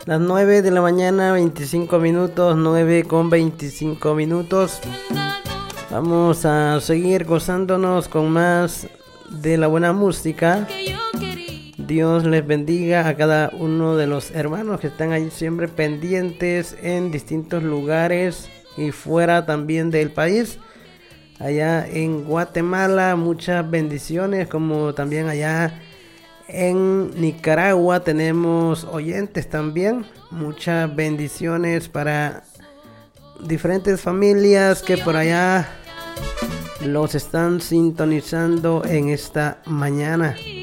Las 9 de la mañana, 25 minutos, 9 con 25 minutos. Vamos a seguir gozándonos con más de la buena música. Dios les bendiga a cada uno de los hermanos que están ahí siempre pendientes en distintos lugares y fuera también del país. Allá en Guatemala, muchas bendiciones, como también allá en Nicaragua tenemos oyentes también. Muchas bendiciones para diferentes familias que por allá los están sintonizando en esta mañana.